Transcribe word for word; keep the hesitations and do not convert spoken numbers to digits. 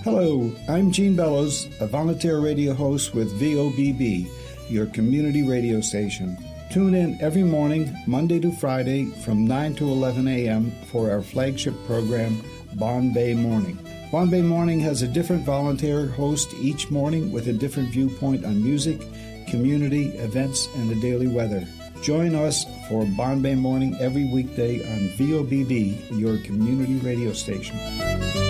Hello, I'm Gene Bellows, a volunteer radio host with V O B B, your community radio station. Tune in every morning, Monday to Friday, from nine to eleven a.m. for our flagship program, Bombay Morning. Bombay Morning has a different volunteer host each morning with a different viewpoint on music, community, events, and the daily weather. Join us for Bombay Morning every weekday on V O B B, your community radio station.